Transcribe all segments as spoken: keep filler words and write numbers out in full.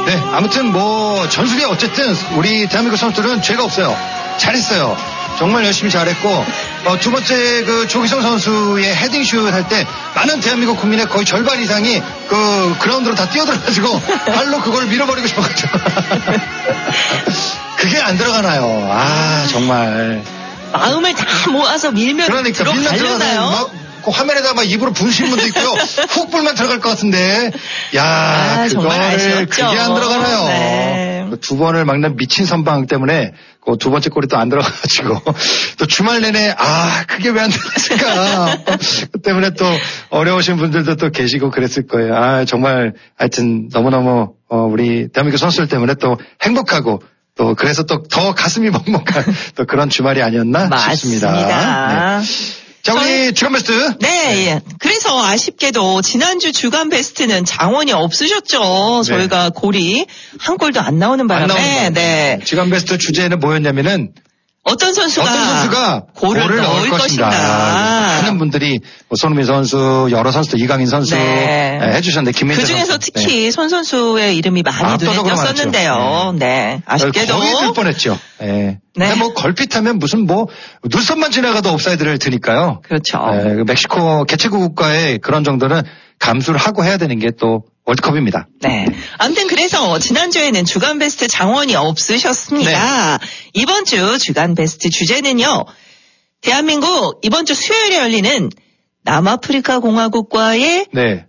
네, 아무튼 뭐 전술이 어쨌든 우리 대한민국 선수들은 죄가 없어요. 잘했어요. 정말 열심히 잘했고 어, 두 번째 그 조기성 선수의 헤딩슛 할 때 많은 대한민국 국민의 거의 절반 이상이 그 그라운드로 다 뛰어들어가지고 발로 그걸 밀어버리고 싶어가지고 그게 안 들어가나요? 아 정말 마음을 다 모아서 밀면 그러니까 밀면 들어가나요? 그 화면에다 막 입으로 부으시는 분도 있고요. 훅 불면 들어갈 것 같은데. 야, 아, 그거를 그게 안 들어가나요? 네. 그 두 번을 막는 미친 선방 때문에 그 두 번째 골이 또 안 들어가가지고 또 주말 내내 아 그게 왜 안 들어갔을까? 그 때문에 또 어려우신 분들도 또 계시고 그랬을 거예요. 아 정말 하여튼 너무너무 어, 우리 대한민국 선수들 때문에 또 행복하고 또 그래서 또 더 가슴이 먹먹한 또 그런 주말이 아니었나 맞습니다. 싶습니다. 네. 자, 우리 저희, 주간 베스트. 네, 예. 그래서 아쉽게도 지난주 주간 베스트는 장원이 없으셨죠. 네. 저희가 골이 한 골도 안 나오는 바람에. 안 나오는 바람에. 네. 주간 베스트 주제는 뭐였냐면은 어떤 선수가, 어떤 선수가 골을, 골을 넣을, 넣을 것인가. 것인가. 많은 분들이 뭐 손흥민 선수, 여러 선수들, 이강인 선수 네. 네, 해주셨는데 김민재 그 중에서 선수. 특히 네. 손 선수의 이름이 많이 눈에 압도적으로 띄었었는데요. 네. 아쉽게도. 거의 될 뻔했죠. 네. 네. 근데 뭐 걸핏하면 무슨 뭐 눈썹만 지나가도 옵사이드를 드니까요. 그렇죠. 네, 멕시코 개최국 국가의 그런 정도는 감수를 하고 해야 되는 게 또 월드컵입니다. 네. 아무튼 그래서 지난주에는 주간 베스트 장원이 없으셨습니다. 네. 이번 주 주간 베스트 주제는요. 대한민국 이번 주 수요일에 열리는 남아프리카 공화국과의 네.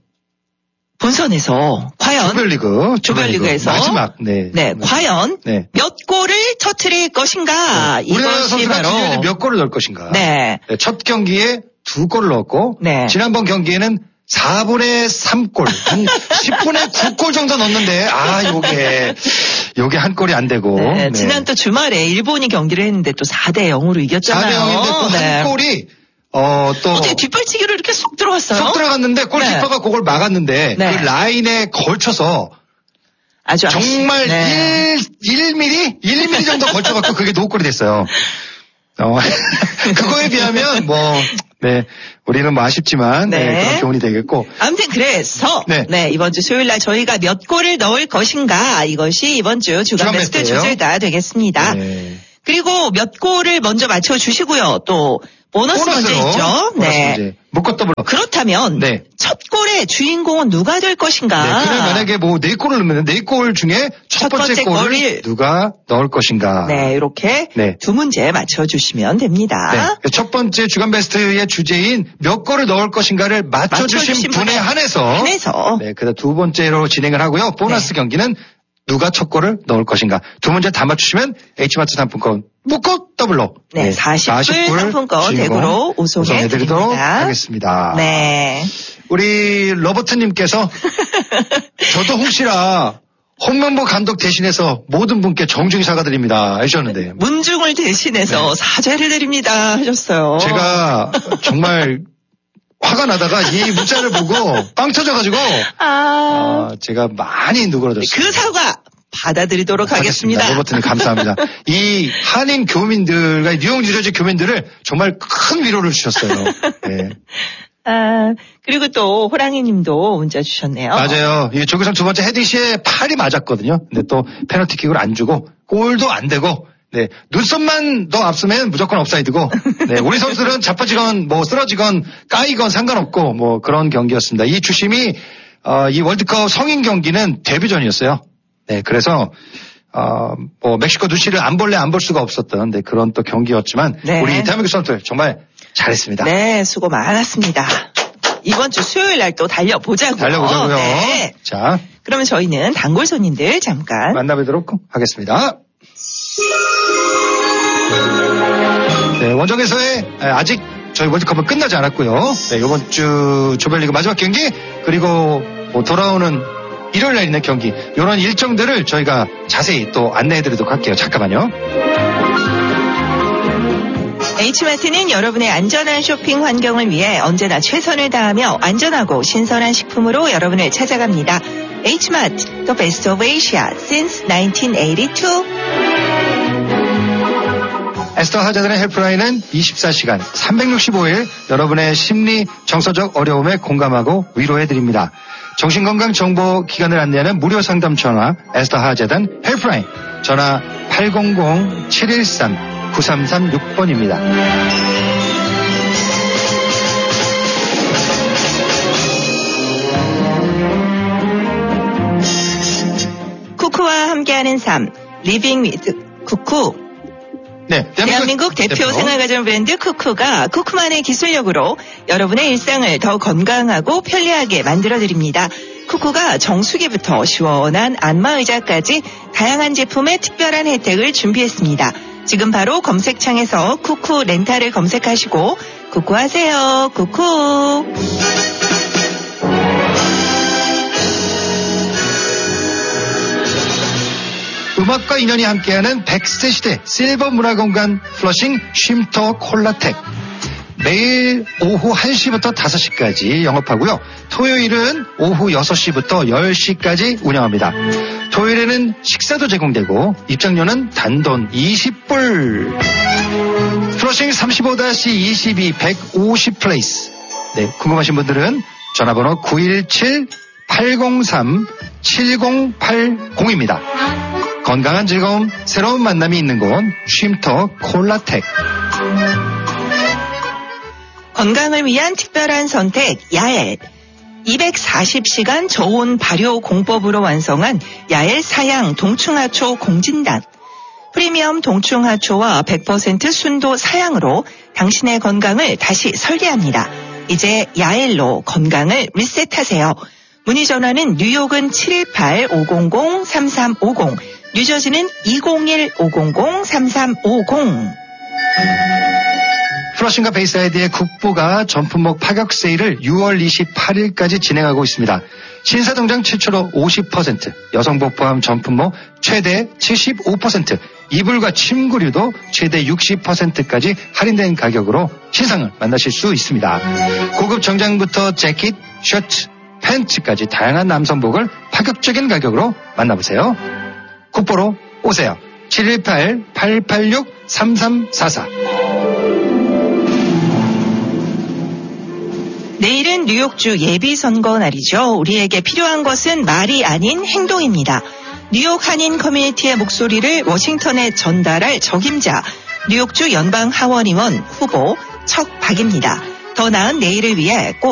본선에서 과연 조별리그, 조별리그에서 마지막 네. 네, 과연 네. 몇 골을 터뜨릴 것인가? 네. 우리나라 이것이 선수가 바로 지난주에 몇 골을 넣을 것인가? 네. 네, 첫 경기에 두 골을 넣었고 네. 지난번 경기에는 사분의 삼 골, 한 십분의 구 골 정도 넣었는데 아 요게 요게 한 골이 안 되고 네, 네. 지난 또 주말에 일본이 경기를 했는데 또 사 대 영으로 이겼잖아요. 사 대 영인데 또 한 네. 골이 어 또 어떻게 뒷발치기로 이렇게 쏙 들어갔어요? 쏙 들어갔는데 골키퍼가 네. 그걸 막았는데 네. 그 라인에 걸쳐서 아주 정말 네. 일 밀리미터? 일 밀리미터 정도 걸쳐갖고 그게 노골이 됐어요. 어, 그거에 비하면 뭐, 네, 우리는 뭐 아쉽지만, 네. 네, 그런 교훈이 되겠고. 아무튼 그래서, 네. 네, 이번 주 수요일 날 저희가 몇 골을 넣을 것인가, 이것이 이번 주 주간 베스트 베스트예요? 주제가 되겠습니다. 네. 그리고 몇 골을 먼저 맞춰주시고요. 또, 보너스 문제 보너스로, 있죠. 보너스 네. 문제. 묶어 더블로. 그렇다면, 네. 첫 골의 주인공은 누가 될 것인가? 네, 그래 만약에 뭐 네 골을 넣으면 네 골 중에 첫, 첫 번째, 번째 골을 골을 누가 넣을 것인가. 네, 이렇게 네. 두 문제 맞춰주시면 됩니다. 네. 첫 번째 주간 베스트의 주제인 몇 골을 넣을 것인가를 맞춰주신, 맞춰주신 분에 분에 한해서. 한해서. 네, 그다음 두 번째로 진행을 하고요. 보너스 네. 경기는 누가 첫 골을 넣을 것인가. 두 문제 다 맞추시면 H마트 상품권 묶어 더블로. 네, 사십 불 상품권 댁으로 우송해드리도록 하겠습니다. 네. 우리 로버트님께서 저도 혹시나 홍명보 감독 대신해서 모든 분께 정중히 사과드립니다 해주셨는데 문중을 대신해서 네. 사죄를 드립니다 하셨어요. 제가 정말 화가 나다가 이 문자를 보고 빵 터져가지고 아, 어, 제가 많이 누그러졌어요. 그 사과 받아들이도록 하겠습니다. 로버트님 감사합니다. 이 한인 교민들과 뉴욕 뉴저지 교민들을 정말 큰 위로를 주셨어요. 네. 아, 그리고 또 호랑이 님도 문자 주셨네요. 맞아요. 이 조규성 두 번째 헤딩 시에 팔이 맞았거든요. 근데 또 페널티킥을 안 주고 골도 안 되고 네, 눈썹만 더 앞서면 무조건 옵사이드고, 네, 우리 선수들은 자빠지건, 뭐, 쓰러지건, 까이건 상관없고, 뭐, 그런 경기였습니다. 이 주심이, 어, 이 월드컵 성인 경기는 데뷔전이었어요. 네, 그래서, 어, 뭐, 멕시코 눈치를 안 볼래 안 볼 수가 없었던, 네, 그런 또 경기였지만, 네. 우리 대한민국 선수들 정말 잘했습니다. 네, 수고 많았습니다. 이번 주 수요일 날 또 달려보자고요. 달려보자고요. 네. 자. 그러면 저희는 단골 손님들 잠깐 만나보도록 하겠습니다. 네, 원정에서의 아직 저희 월드컵은 끝나지 않았고요. 네, 이번 주 조별리그 마지막 경기 그리고 뭐 돌아오는 일요일 날 있는 경기 이런 일정들을 저희가 자세히 또 안내해드리도록 할게요. 잠깐만요. H마트는 여러분의 안전한 쇼핑 환경을 위해 언제나 최선을 다하며 안전하고 신선한 식품으로 여러분을 찾아갑니다. H마트, the best of Asia since nineteen eighty-two. 에스더 하자들의 헬프라인은 이십사 시간 삼백육십오 일 여러분의 심리 정서적 어려움에 공감하고 위로해드립니다. 정신건강정보기관을 안내하는 무료 상담 전화 에스더 하재단 헬프라인 전화 팔공공 칠일삼 구삼삼육 번입니다. 쿠쿠와 함께하는 삶, 리빙 위드 쿠쿠. 네, 대한민국, 대한민국 대표, 대표 생활가전 브랜드 쿠쿠가 쿠쿠만의 기술력으로 여러분의 일상을 더 건강하고 편리하게 만들어드립니다. 쿠쿠가 정수기부터 시원한 안마의자까지 다양한 제품의 특별한 혜택을 준비했습니다. 지금 바로 검색창에서 쿠쿠 렌탈을 검색하시고 쿠쿠 하세요. 쿠쿠. 음악과 인연이 함께하는 백 세 시대 실버 문화공간 플러싱 쉼터 콜라텍. 매일 오후 한 시부터 다섯 시까지 영업하고요. 토요일은 오후 여섯 시부터 열 시까지 운영합니다. 토요일에는 식사도 제공되고 입장료는 단돈 이십 불. 플러싱 삼십오 이십이 백오십 플레이스. 네, 궁금하신 분들은 전화번호 구일칠 팔공삼 칠공팔공입니다. 건강한 즐거움, 새로운 만남이 있는 곳 쉼터 콜라텍. 건강을 위한 특별한 선택 야엘. 이백사십 시간 저온 발효 공법으로 완성한 야엘 사양 동충하초 공진단. 프리미엄 동충하초와 백 퍼센트 순도 사양으로 당신의 건강을 다시 설계합니다. 이제 야엘로 건강을 리셋하세요. 문의 전화는 뉴욕은 칠일팔 오공공 삼삼오공, 뉴저지는 이공일 오공공 삼삼오공. 플러싱과 베이사이드의 국보가 전품목 파격 세일을 유월 이십팔일까지 진행하고 있습니다. 신사동장 최초로 오십 퍼센트, 여성복 포함 전품목 최대 칠십오 퍼센트, 이불과 침구류도 최대 육십 퍼센트까지 할인된 가격으로 신상을 만나실 수 있습니다. 고급 정장부터 재킷, 셔츠, 팬츠까지 다양한 남성복을 파격적인 가격으로 만나보세요. 국보로 오세요. 칠일팔 팔팔육 삼삼사사. 내일은 뉴욕주 예비선거 날이죠. 우리에게 필요한 것은 말이 아닌 행동입니다. 뉴욕 한인 커뮤니티의 목소리를 워싱턴에 전달할 적임자, 뉴욕주 연방 하원의원 후보 척박입니다. 더 나은 내일을 위해 꼭